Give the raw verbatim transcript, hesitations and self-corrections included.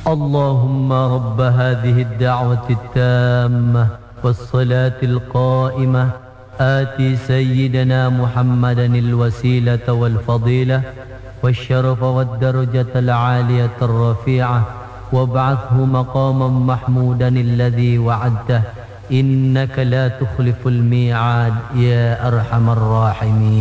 اللهم رب هذه الدعوة التامة والصلاة القائمة آتِ سيدنا محمدا الوسيلة والفضيلة والشرف والدرجة العالية الرفيعة وابعثه مقاما محمودا الذي وعدته إنك لا تخلف الميعاد يا أرحم الراحمين.